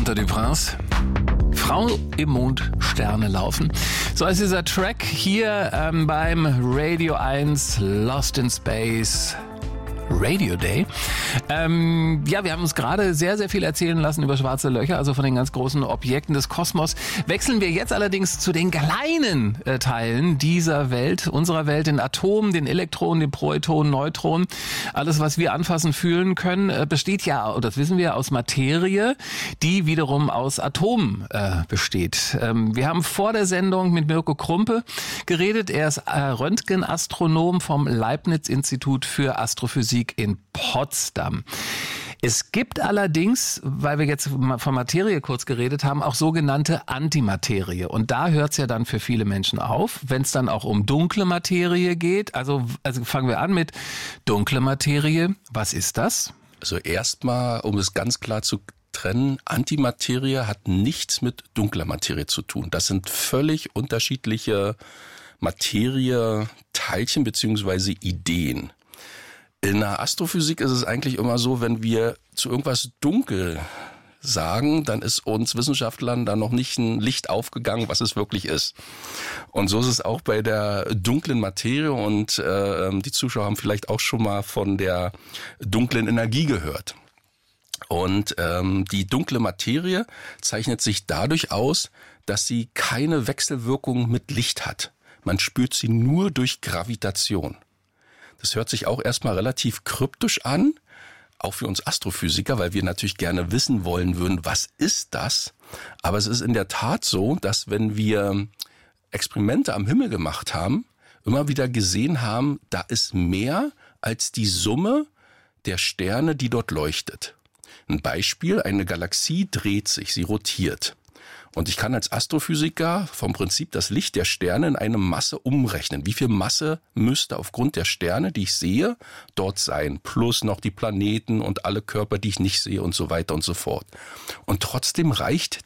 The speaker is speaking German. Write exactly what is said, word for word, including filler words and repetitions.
Samantha Duprince. Frau im Mond, Sterne laufen. So ist dieser Track hier ähm, beim Radio eins Lost in Space Radio Day. Ähm, ja, wir haben uns gerade sehr, sehr viel erzählen lassen über schwarze Löcher, also von den ganz großen Objekten des Kosmos. Wechseln wir jetzt allerdings zu den kleinen äh, Teilen dieser Welt, unserer Welt, den Atomen, den Elektronen, den Protonen, Neutronen. Alles, was wir anfassen, fühlen können, äh, besteht ja, und das wissen wir, aus Materie, die wiederum aus Atomen äh, besteht. Ähm, wir haben vor der Sendung mit Mirko Krumpe geredet. Er ist äh, Röntgenastronom vom Leibniz-Institut für Astrophysik in Potsdam. Es gibt allerdings, weil wir jetzt von Materie kurz geredet haben, auch sogenannte Antimaterie. Und da hört es ja dann für viele Menschen auf, wenn es dann auch um dunkle Materie geht. Also, also fangen wir an mit dunkle Materie. Was ist das? Also erstmal, um es ganz klar zu trennen, Antimaterie hat nichts mit dunkler Materie zu tun. Das sind völlig unterschiedliche Materieteilchen bzw. Ideen. In der Astrophysik ist es eigentlich immer so, wenn wir zu irgendwas dunkel sagen, dann ist uns Wissenschaftlern da noch nicht ein Licht aufgegangen, was es wirklich ist. Und so ist es auch bei der dunklen Materie und äh, die Zuschauer haben vielleicht auch schon mal von der dunklen Energie gehört. Und ähm, die dunkle Materie zeichnet sich dadurch aus, dass sie keine Wechselwirkung mit Licht hat. Man spürt sie nur durch Gravitation. Das hört sich auch erstmal relativ kryptisch an, auch für uns Astrophysiker, weil wir natürlich gerne wissen wollen würden, was ist das? Aber es ist in der Tat so, dass wenn wir Experimente am Himmel gemacht haben, immer wieder gesehen haben, da ist mehr als die Summe der Sterne, die dort leuchtet. Ein Beispiel, eine Galaxie dreht sich, sie rotiert. Und ich kann als Astrophysiker vom Prinzip das Licht der Sterne in eine Masse umrechnen. Wie viel Masse müsste aufgrund der Sterne, die ich sehe, dort sein? Plus noch die Planeten und alle Körper, die ich nicht sehe und so weiter und so fort. Und trotzdem reicht